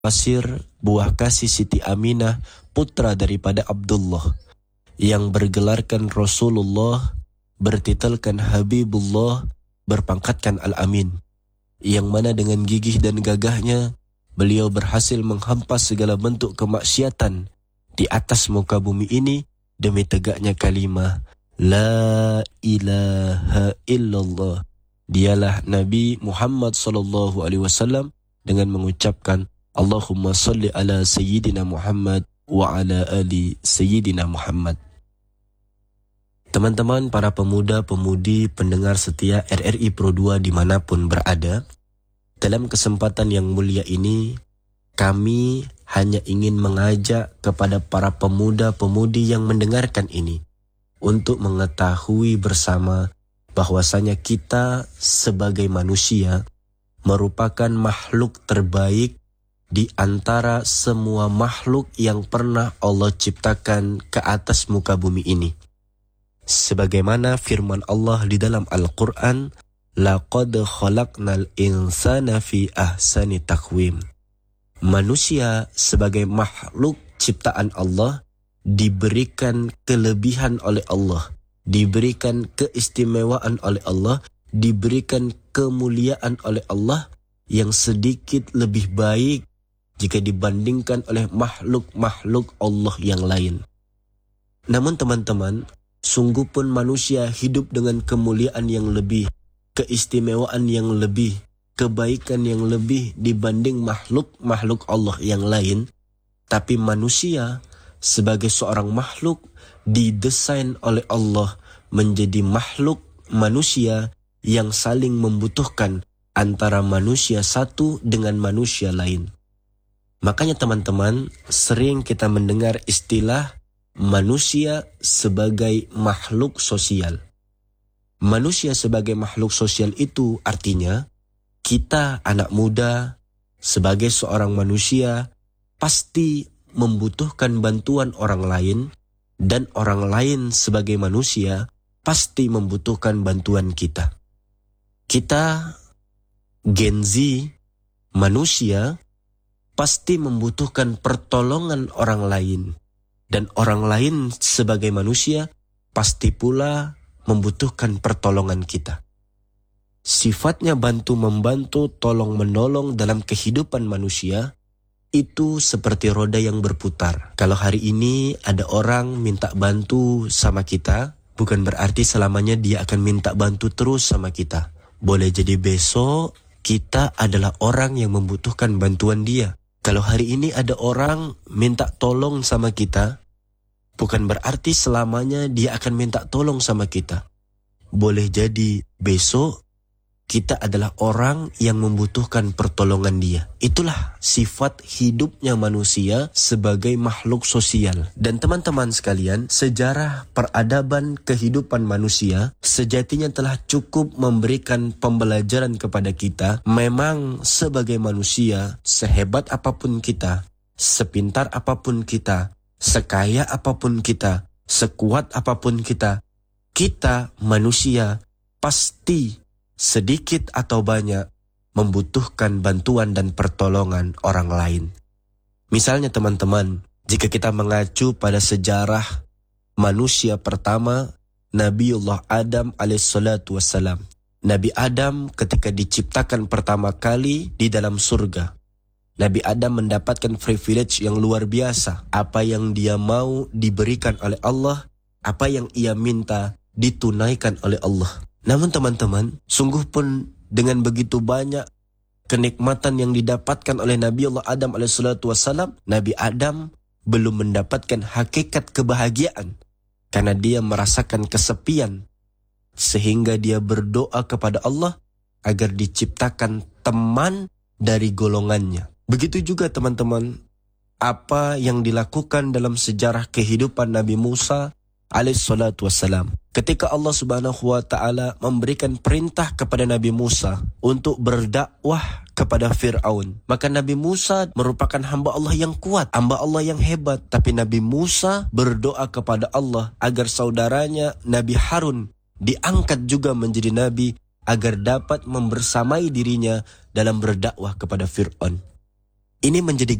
Basir, buah kasih Siti Aminah, putra daripada Abdullah, yang bergelarkan Rasulullah, bertitelkan Habibullah, berpangkatkan Al-Amin, yang mana dengan gigih dan gagahnya beliau berhasil menghampas segala bentuk kemaksiatan di atas muka bumi ini demi tegaknya kalimah La ilaha illallah. Dialah Nabi Muhammad SAW dengan mengucapkan Allahumma salli ala Sayyidina Muhammad wa ala ali Sayyidina Muhammad. Teman-teman, para pemuda-pemudi pendengar setia RRI Pro 2 dimanapun berada, dalam kesempatan yang mulia ini, kami hanya ingin mengajak kepada para pemuda-pemudi yang mendengarkan ini untuk mengetahui bersama bahwasanya kita sebagai manusia merupakan makhluk terbaik di antara semua makhluk yang pernah Allah ciptakan ke atas muka bumi ini. Sebagaimana firman Allah di dalam Al-Quran, laqad khalaqnal insana fi ahsani taqwim. Manusia sebagai makhluk ciptaan Allah diberikan kelebihan oleh Allah, diberikan keistimewaan oleh Allah, diberikan kemuliaan oleh Allah yang sedikit lebih baik jika dibandingkan oleh makhluk-makhluk Allah yang lain. Namun teman-teman, sungguh pun manusia hidup dengan kemuliaan yang lebih, keistimewaan yang lebih, kebaikan yang lebih dibanding makhluk-makhluk Allah yang lain. Tapi manusia sebagai seorang makhluk didesain oleh Allah menjadi makhluk manusia yang saling membutuhkan antara manusia satu dengan manusia lain. Makanya teman-teman, sering kita mendengar istilah manusia sebagai makhluk sosial. Manusia sebagai makhluk sosial itu artinya kita anak muda sebagai seorang manusia pasti membutuhkan bantuan orang lain, dan orang lain sebagai manusia pasti membutuhkan bantuan kita. Kita Gen Z manusia pasti membutuhkan pertolongan orang lain, dan orang lain sebagai manusia pasti pula membutuhkan pertolongan kita. Sifatnya bantu-membantu, tolong-menolong dalam kehidupan manusia itu seperti roda yang berputar. Kalau hari ini ada orang minta bantu sama kita, bukan berarti selamanya dia akan minta bantu terus sama kita. Boleh jadi besok kita adalah orang yang membutuhkan bantuan dia. Kalau hari ini ada orang minta tolong sama kita, bukan berarti selamanya dia akan minta tolong sama kita. Boleh jadi besok kita adalah orang yang membutuhkan pertolongan dia. Itulah sifat hidupnya manusia sebagai makhluk sosial. Dan teman-teman sekalian, sejarah peradaban kehidupan manusia sejatinya telah cukup memberikan pembelajaran kepada kita. Memang sebagai manusia, sehebat apapun kita, sepintar apapun kita, sekaya apapun kita, sekuat apapun kita manusia pasti sedikit atau banyak membutuhkan bantuan dan pertolongan orang lain. Misalnya teman-teman, jika kita mengacu pada sejarah manusia pertama, Nabiullah Adam alaihissalatu wassalam. Nabi Adam ketika diciptakan pertama kali di dalam surga, Nabi Adam mendapatkan privilege yang luar biasa. Apa yang dia mau diberikan oleh Allah, apa yang ia minta ditunaikan oleh Allah. Namun teman-teman, sungguh pun dengan begitu banyak kenikmatan yang didapatkan oleh Nabi Allah Adam alaihissalatu wassalam, Nabi Adam belum mendapatkan hakikat kebahagiaan karena dia merasakan kesepian, sehingga dia berdoa kepada Allah agar diciptakan teman dari golongannya. Begitu juga teman-teman, apa yang dilakukan dalam sejarah kehidupan Nabi Musa alaihissalatu wassalam. Ketika Allah subhanahu wa ta'ala memberikan perintah kepada Nabi Musa untuk berdakwah kepada Fir'aun, maka Nabi Musa merupakan hamba Allah yang kuat, hamba Allah yang hebat. Tapi Nabi Musa berdoa kepada Allah agar saudaranya Nabi Harun diangkat juga menjadi Nabi, agar dapat membersamai dirinya dalam berdakwah kepada Fir'aun. Ini menjadi